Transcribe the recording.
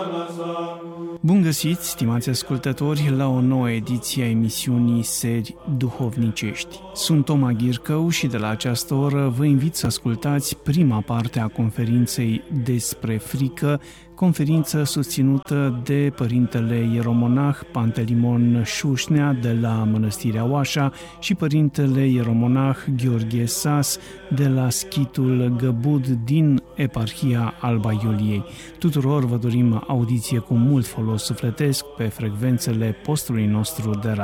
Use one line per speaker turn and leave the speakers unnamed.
Bun găsit, stimați ascultători, la o nouă ediție a emisiunii Seri Duhovnicești. Sunt Toma Ghircău și de la această oră vă invit să ascultați prima parte a conferinței despre frică, conferință susținută de părintele ieromonah Pantelimon Șușnea de la Mănăstirea Oașa și părintele ieromonah Gheorghe Sas de la Schitul Găbud din eparhia Alba Iuliei. Tuturor vă dorim audiție cu mult folos sufletesc pe frecvențele postului nostru de radio.